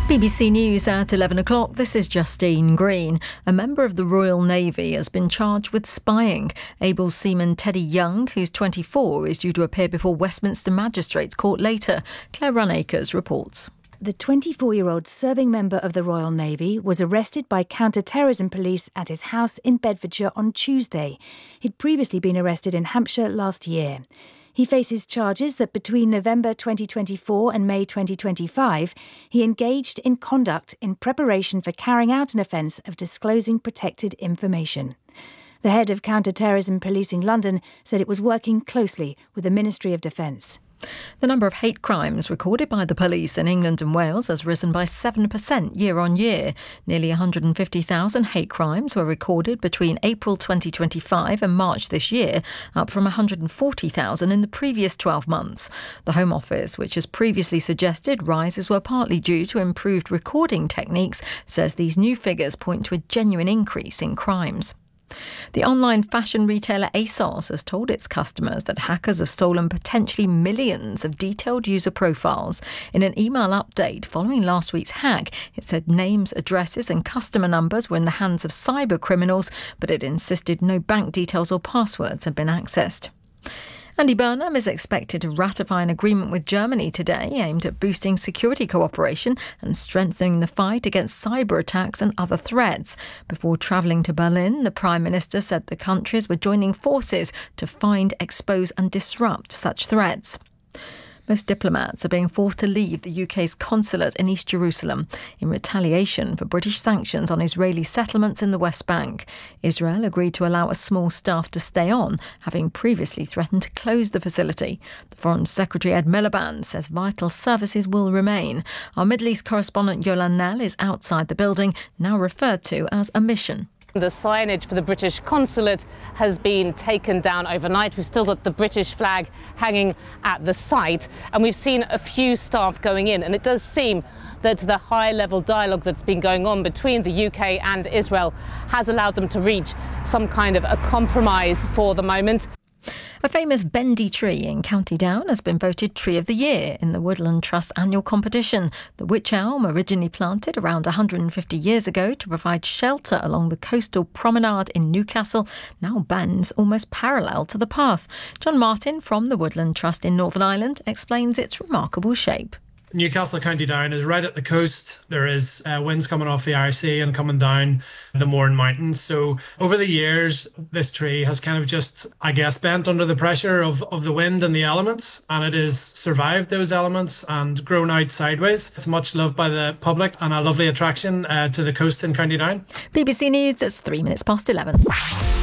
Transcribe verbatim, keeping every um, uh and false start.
B B C News at eleven o'clock. This is Justine Green. A member of the Royal Navy has been charged with spying. Able seaman Teddy Young, who's twenty-four, is due to appear before Westminster Magistrates Court later. Claire Runacres reports. The twenty-four-year-old serving member of the Royal Navy was arrested by counter-terrorism police at his house in Bedfordshire on Tuesday. He'd previously been arrested in Hampshire last year. He faces charges that between November twenty twenty-four and May twenty twenty-five, he engaged in conduct in preparation for carrying out an offence of disclosing protected information. The head of Counter-Terrorism Policing London said it was working closely with the Ministry of Defence. The number of hate crimes recorded by the police in England and Wales has risen by seven percent year on year. Nearly one hundred fifty thousand hate crimes were recorded between April twenty twenty-five and March this year, up from one hundred forty thousand in the previous twelve months. The Home Office, which has previously suggested rises were partly due to improved recording techniques, says these new figures point to a genuine increase in crimes. The online fashion retailer ASOS has told its customers that hackers have stolen potentially millions of detailed user profiles. In an email update following last week's hack, it said names, addresses and customer numbers were in the hands of cyber criminals, but it insisted no bank details or passwords had been accessed. Andy Burnham is expected to ratify an agreement with Germany today aimed at boosting security cooperation and strengthening the fight against cyber attacks and other threats. Before travelling to Berlin, the Prime Minister said the countries were joining forces to find, expose and disrupt such threats. Most diplomats are being forced to leave the U K's consulate in East Jerusalem in retaliation for British sanctions on Israeli settlements in the West Bank. Israel agreed to allow a small staff to stay on, having previously threatened to close the facility. The Foreign Secretary Ed Miliband says vital services will remain. Our Middle East correspondent Yolande Knell is outside the building, now referred to as a mission. The signage for the British consulate has been taken down overnight. We've still got the British flag hanging at the site, and we've seen a few staff going in, and it does seem that the high-level dialogue that's been going on between the U K and Israel has allowed them to reach some kind of a compromise for the moment. A famous bendy tree in County Down has been voted Tree of the Year in the Woodland Trust annual competition. The wych elm, originally planted around one hundred fifty years ago to provide shelter along the coastal promenade in Newcastle, now bends almost parallel to the path. John Martin from the Woodland Trust in Northern Ireland explains its remarkable shape. Newcastle County Down is right at the coast. There is uh, winds coming off the Irish Sea and coming down the Mourne Mountains. So over the years, this tree has kind of just, I guess, bent under the pressure of, of the wind and the elements, and it has survived those elements and grown out sideways. It's much loved by the public and a lovely attraction uh, to the coast in County Down. B B C News, it's three minutes past eleven.